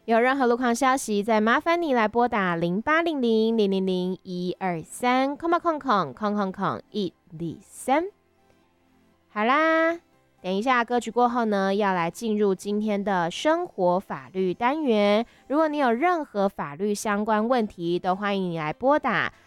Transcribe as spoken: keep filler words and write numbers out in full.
有任何路况消息，再麻烦你来拨打零八零零零零零一二三空空空空空空空一二三。好啦，等一下歌曲过后呢，要来进入今天的生活法律单元。如果你有任何法律相关问题，都欢迎你来拨打